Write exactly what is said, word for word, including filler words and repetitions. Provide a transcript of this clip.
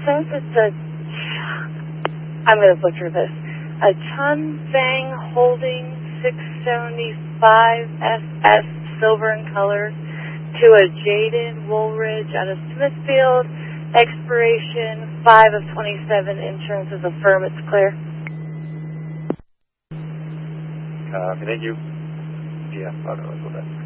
says it's a, I'm going to butcher this, a Chun Fang Holding six seventy-five S S, silver in color, to a Jaden Woolridge out of Smithfield, expiration five of twenty-seven, insurance is affirm, it's clear. Uh, thank you. Yeah, I'll go with that.